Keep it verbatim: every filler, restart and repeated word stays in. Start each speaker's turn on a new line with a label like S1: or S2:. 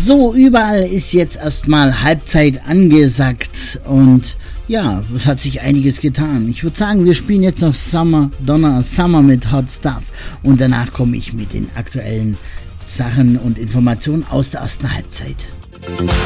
S1: So, überall ist jetzt erstmal Halbzeit angesagt und ja, es hat sich einiges getan. Ich würde sagen, wir spielen jetzt noch Summer, Donna Summer mit Hot Stuff und danach komme ich mit den aktuellen Sachen und Informationen aus der ersten Halbzeit.